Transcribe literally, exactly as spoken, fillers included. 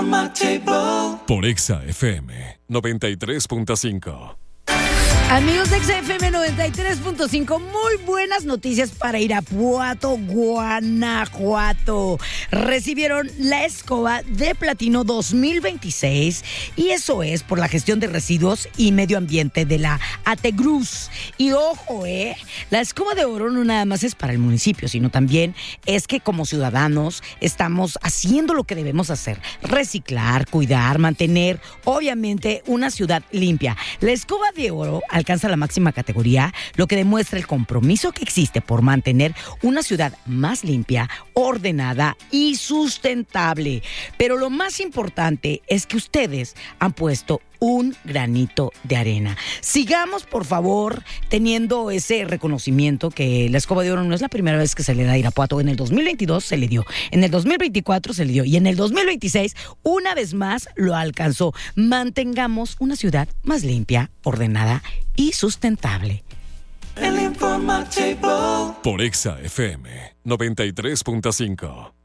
Por Exa F M noventa y tres punto cinco. Amigos de Exa F M noventa y tres punto cinco, muy buenas noticias para Irapuato, Guanajuato. Recibieron la escoba de platino dos mil veintiséis y eso es por la gestión de residuos y medio ambiente de la ATEGRUS. Y ojo, eh, la escoba de oro no nada más es para el municipio, sino también es que como ciudadanos estamos haciendo lo que debemos hacer: reciclar, cuidar, mantener, obviamente, una ciudad limpia. La escoba de oro alcanza la máxima categoría, lo que demuestra el compromiso que existe por mantener una ciudad más limpia, ordenada y sustentable. Pero lo más importante es que ustedes han puesto un granito de arena. Sigamos, por favor, teniendo ese reconocimiento que la escoba de oro no es la primera vez que se le da a Irapuato. En el dos mil veintidós se le dio, en el dos mil veinticuatro se le dio y en el dos mil veintiséis una vez más lo alcanzó. Mantengamos una ciudad más limpia, ordenada y sustentable. Por Exa F M noventa y tres punto cinco.